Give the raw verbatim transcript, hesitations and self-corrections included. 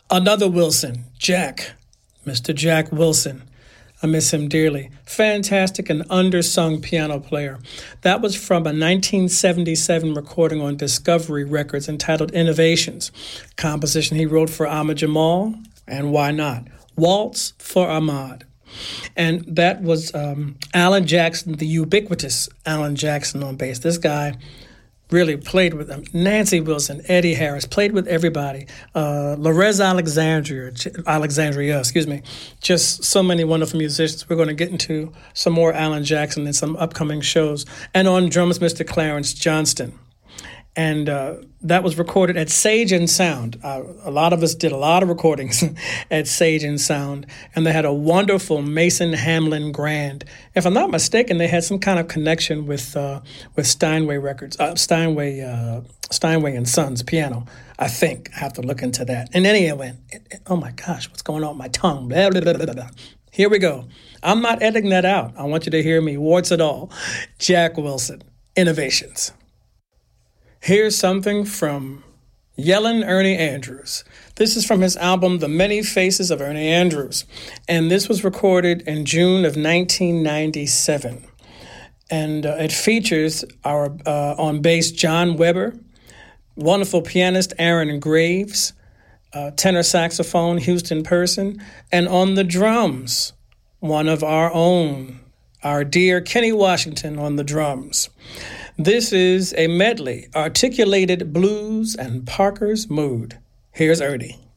Another Wilson, Jack, Mister Jack Wilson. I miss him dearly. Fantastic and undersung piano player. That was from a nineteen seventy-seven recording on Discovery Records entitled Innovations. Composition he wrote for Ahmad Jamal, and why not? Waltz for Ahmad. And that was um, Alan Jackson, the ubiquitous Alan Jackson on bass. This guy really played with them. Nancy Wilson, Eddie Harris, played with everybody. Uh, Lorez Alexandria, Alexandria, excuse me. Just so many wonderful musicians. We're going to get into some more Alan Jackson in some upcoming shows. And on drums, Mister Clarence Johnston. And uh, that was recorded at Sage and Sound. Uh, a lot of us did a lot of recordings at Sage and Sound, and they had a wonderful Mason Hamlin Grand. If I'm not mistaken, they had some kind of connection with uh, with Steinway Records, uh, Steinway uh, Steinway and Sons piano. I think I have to look into that. In any event, it, it, oh my gosh, what's going on with my tongue? Blah, blah, blah, blah, blah. Here we go. I'm not editing that out. I want you to hear me, warts and all. Jack Wilson, Innovations. Here's something from Yellin' Ernie Andrews. This is from his album, The Many Faces of Ernie Andrews. And this was recorded in June of nineteen ninety-seven. And uh, it features our uh, on bass John Weber, wonderful pianist Aaron Graves, uh, tenor saxophone Houston Person, and on the drums, one of our own, our dear Kenny Washington on the drums. This is a medley, articulated blues and Parker's Mood. Here's Ernie.